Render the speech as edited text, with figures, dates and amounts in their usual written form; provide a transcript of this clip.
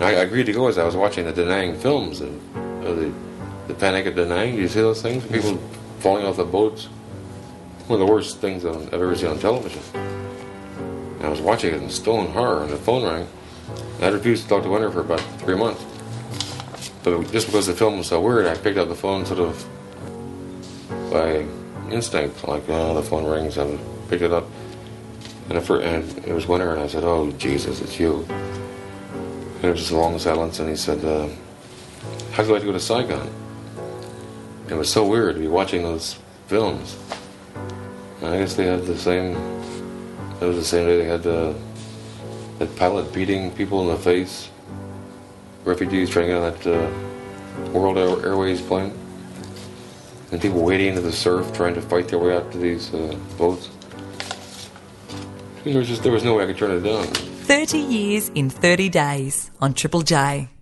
I agreed to go as I was watching the Da Nang films, the Panic at Da Nang. You see those things? People falling off the boats. One of the worst things I've ever seen on television. And I was watching it in stone horror, and the phone rang. I refused to talk to Winter for about 3 months. But just because the film was so weird, I picked up the phone sort of by instinct. Like, oh, the phone rings, I picked it up. And it was Winter, and I said, oh, Jesus, it's you. And it was just a long silence, and he said, how'd you like to go to Saigon? It was so weird to be watching those films. And I guess they had the same, it was the same day they had that pilot beating people in the face, refugees trying to get on that World Airways plane, and people wading into the surf trying to fight their way out to these boats. There was no way I could turn it down. 30 years in 30 days on Triple J.